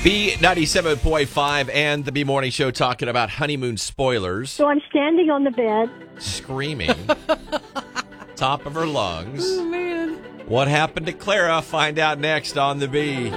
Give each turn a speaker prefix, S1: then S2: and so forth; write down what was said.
S1: B97.5 and the B Morning Show talking about honeymoon spoilers.
S2: So I'm standing on the bed.
S1: Screaming. Top of her lungs.
S3: Oh, man.
S1: What happened to Clara? Find out next on the B.